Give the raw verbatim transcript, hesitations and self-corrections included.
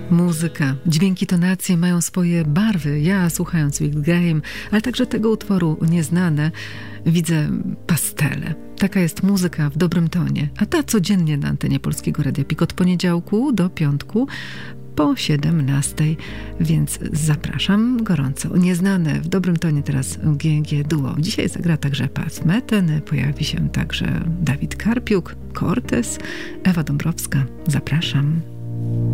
Muzyka, dźwięki, tonacje mają swoje barwy. Ja, słuchając Wicked Game, ale także tego utworu Nieznane, widzę pastele. Taka jest muzyka w dobrym tonie. A ta codziennie na antenie Polskiego Radia Pik od poniedziałku do piątku po siedemnastej, więc zapraszam gorąco. Nieznane w dobrym tonie teraz G G Duo. Dzisiaj zagra także Pat Metheny, pojawi się także Dawid Karpiuk, Cortez, Ewa Dąbrowska. Zapraszam.